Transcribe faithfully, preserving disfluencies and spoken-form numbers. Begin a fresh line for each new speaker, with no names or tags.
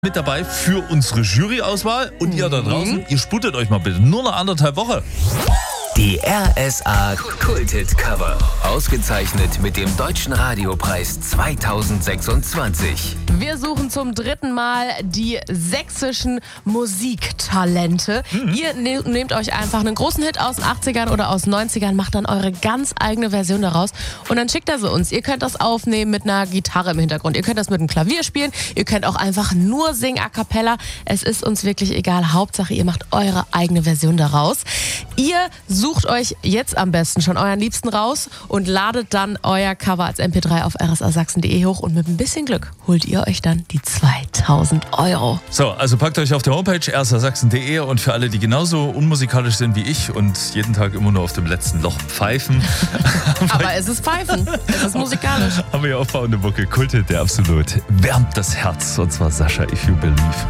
Mit dabei für unsere Juryauswahl und ihr da draußen, ihr sputet euch mal bitte. Nur noch anderthalb Woche.
Die R S A Kulthit Cover. Ausgezeichnet mit dem Deutschen Radiopreis zweitausendsechsundzwanzig.
Wir suchen zum dritten Mal die sächsischen Musiktalente. Mhm. Ihr ne- nehmt euch einfach einen großen Hit aus den achtzigern oder aus den neunzigern, macht dann eure ganz eigene Version daraus und dann schickt ihr sie uns. Ihr könnt das aufnehmen mit einer Gitarre im Hintergrund. Ihr könnt das mit einem Klavier spielen. Ihr könnt auch einfach nur singen a cappella. Es ist uns wirklich egal. Hauptsache, ihr macht eure eigene Version daraus. Ihr sucht euch jetzt am besten schon euren Liebsten raus und ladet dann euer Cover als M P drei auf r s a sachsen punkt d e hoch und mit ein bisschen Glück holt ihr euch dann die zweitausend Euro.
So, also packt euch auf der Homepage r s a sachsen punkt d e und für alle, die genauso unmusikalisch sind wie ich und jeden Tag immer nur auf dem letzten Loch pfeifen.
Aber es ist Pfeifen, es ist musikalisch.
Haben wir aufbauende Mucke, Kulthit, der absolut wärmt das Herz. Und zwar Sascha, If You Believe.